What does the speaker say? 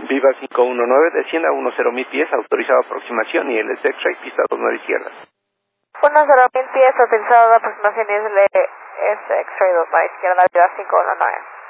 Viva 519, descienda a 10,000 pies, autorizado aproximación y el X-Ray, pista 29 izquierda. 10,000 pies, autorizado de aproximación y es el X-Ray 29 izquierda, Viva 519.